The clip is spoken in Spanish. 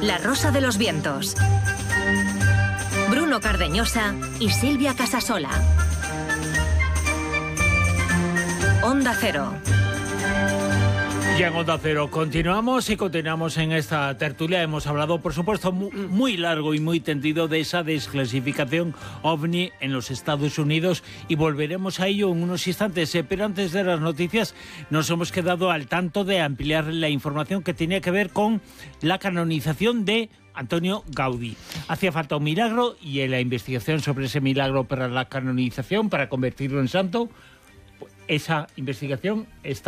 La Rosa de los Vientos. Bruno Cardeñosa y Silvia Casasola. Onda Cero. Ya en Onda Cero continuamos en esta tertulia. Hemos hablado, por supuesto, muy largo y muy tendido de esa desclasificación OVNI en los Estados Unidos y volveremos a ello en unos instantes. Pero antes de las noticias nos hemos quedado al tanto de ampliar la información que tenía que ver con la canonización de Antonio Gaudí. Hacía falta un milagro y en la investigación sobre ese milagro para la canonización, para convertirlo en santo, esa investigación está